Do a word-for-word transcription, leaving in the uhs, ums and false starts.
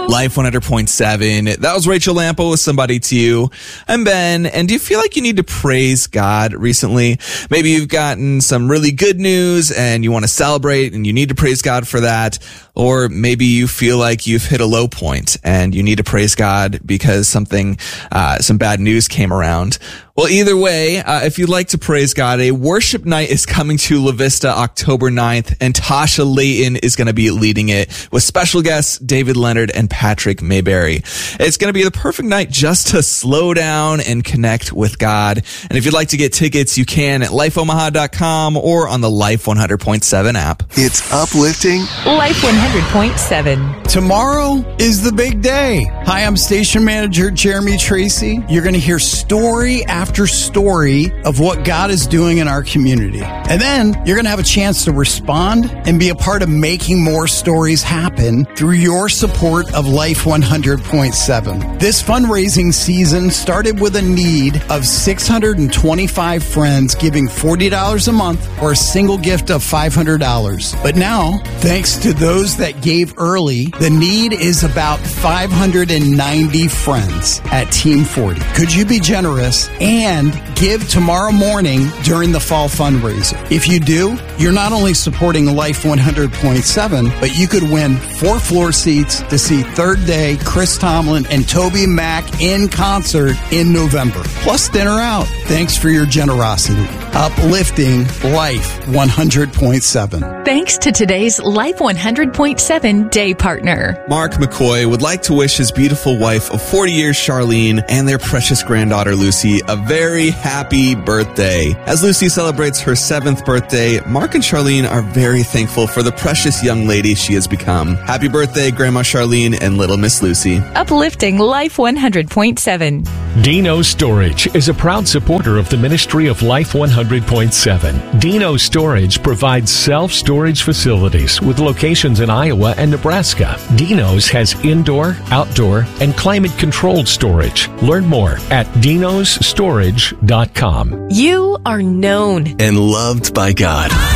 Life one hundred point seven. That was Rachel Lampo with Somebody to You. I'm Ben, and do you feel like you need to praise God recently? Maybe you've gotten some really good news and you want to celebrate and you need to praise God for that. Or maybe you feel like you've hit a low point and you need to praise God because something, uh, some bad news came around. Well, either way, uh, if you'd like to praise God, a worship night is coming to La Vista October ninth, and Tasha Layton is going to be leading it with special guests David Leonard and Patrick Mayberry. It's going to be the perfect night just to slow down and connect with God. And if you'd like to get tickets, you can at life omaha dot com or on the Life one hundred point seven app. It's uplifting. Life one hundred point seven. Tomorrow is the big day. Hi, I'm station manager Jeremy Tracy. You're going to hear story after story of what God is doing in our community. And then you're going to have a chance to respond and be a part of making more stories happen through your support of Life one hundred point seven. This fundraising season started with a need of six hundred twenty-five friends giving forty dollars a month or a single gift of five hundred dollars. But now, thanks to those that gave early, the need is about five hundred ninety friends at Team forty. Could you be generous and give tomorrow morning during the fall fundraiser? If you do, you're not only supporting Life one hundred point seven, but you could win four floor seats to see Third Day, Chris Tomlin, and Toby Mac in concert in November. Plus dinner out. Thanks for your generosity. Uplifting Life one hundred point seven. Thanks to today's Life one hundred point seven day partner. Mark McCoy would like to wish his beautiful wife of forty years, Charlene, and their precious granddaughter, Lucy, a very happy birthday. As Lucy celebrates her seventh birthday, Mark and Charlene are very thankful for the precious young lady she has become. Happy birthday, Grandma Charlene and little Miss Lucy. Uplifting Life one hundred point seven. Dino Storage is a proud supporter of the ministry of Life one hundred point seven. Dino Storage provides self-storage facilities with locations in Iowa and Nebraska. Dino's has indoor, outdoor, and climate-controlled storage. Learn more at dinos storage dot com. You are known And loved by God.